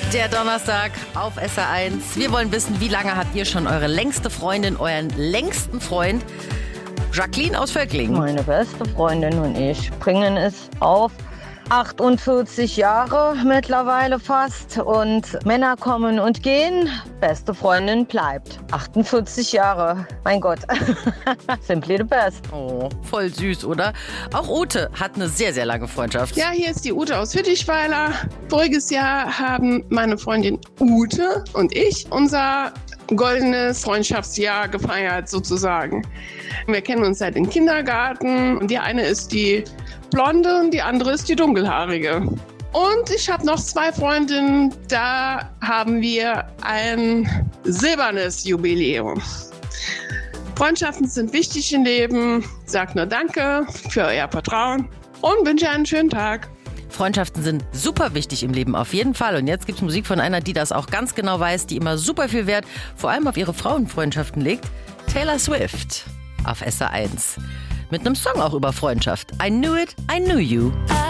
Der Donnerstag auf SR1. Wir wollen wissen, wie lange habt ihr schon eure längste Freundin, euren längsten Freund? Jacqueline aus Völklingen. Meine beste Freundin und ich bringen es auf 48 Jahre mittlerweile fast. Und Männer kommen und gehen. Beste Freundin bleibt. 48 Jahre. Mein Gott. Simply the best. Oh, voll süß, oder? Auch Ute hat eine sehr, sehr lange Freundschaft. Ja, hier ist die Ute aus Hüttichweiler. Voriges Jahr haben meine Freundin Ute und ich unser goldenes Freundschaftsjahr gefeiert sozusagen. Wir kennen uns seit dem Kindergarten und die eine ist die Blonde und die andere ist die Dunkelhaarige. Und ich habe noch 2 Freundinnen, da haben wir ein silbernes Jubiläum. Freundschaften sind wichtig im Leben. Sagt nur Danke für euer Vertrauen und wünsche einen schönen Tag. Freundschaften sind super wichtig im Leben, auf jeden Fall. Und jetzt gibt's Musik von einer, die das auch ganz genau weiß, die immer super viel Wert, vor allem auf ihre Frauenfreundschaften legt. Taylor Swift auf SR1. Mit einem Song auch über Freundschaft. I knew it, I knew you.